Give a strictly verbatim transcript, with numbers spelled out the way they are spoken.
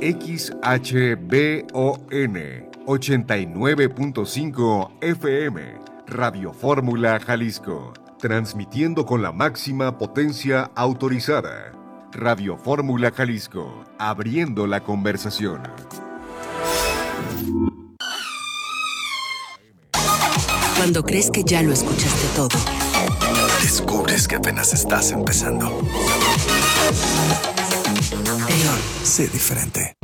X H B O N ochenta y nueve punto cinco F M, Radio Fórmula Jalisco, transmitiendo con la máxima potencia autorizada. Radio Fórmula Jalisco, abriendo la conversación. Cuando crees que ya lo escuchaste todo, descubres que apenas estás empezando. Peor. Sé diferente.